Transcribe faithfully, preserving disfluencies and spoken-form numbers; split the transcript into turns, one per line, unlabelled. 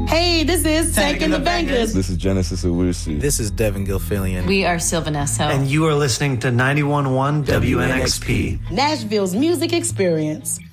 Hey, this is Tank and the Bangers.
This is Genesis Owusu.
This is Devin Gilfillian.
We are Sylvanesso.
And you are listening to ninety-one point one W N X P.
Nashville's music experience.